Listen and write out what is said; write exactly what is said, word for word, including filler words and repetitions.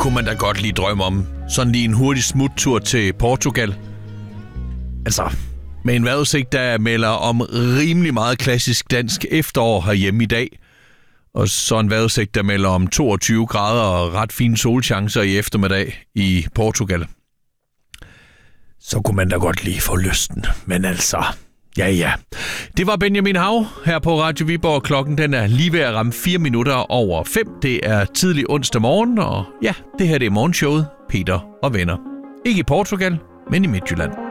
kunne man da godt lige drømme om. Sådan lige en hurtig smuttur til Portugal. Altså, med en vejrudsigt, der melder om rimelig meget klassisk dansk efterår herhjemme i dag. Og så en vejrudsigt, der melder om toogtyve grader og ret fine solchancer i eftermiddag i Portugal. Så kunne man da godt lige få lysten. Men altså, ja ja. Det var Benjamin Hav her på Radio Viborg. Klokken den er lige ved at ramme fire minutter over fem. Det er tidlig onsdag morgen, og ja, det her det er morgenshowet Peter og Venner. Ikke i Portugal, men i Midtjylland.